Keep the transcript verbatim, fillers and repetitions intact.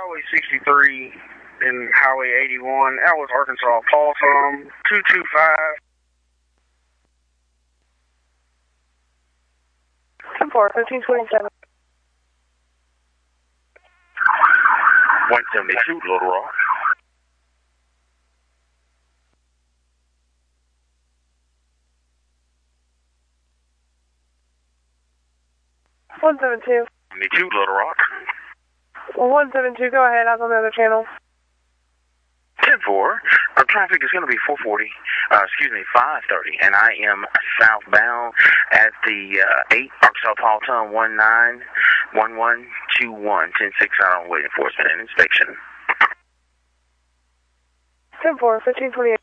Highway sixty-three and Highway eighty-one, Ellis, Arkansas, Paul Tom, two two five. ten four, fifteen twenty-seven. one seventy-two, Little Rock. one seven two. seventy-two, Little Rock. one seven two, go ahead. I was on the other channel. ten four. Our traffic is going to be four forty, uh, excuse me, five thirty, and I am southbound at the uh, eight Arkansas Paul Tom one nine one one two one, ten six out on way enforcement and inspection. ten four, fifteen twenty-eight.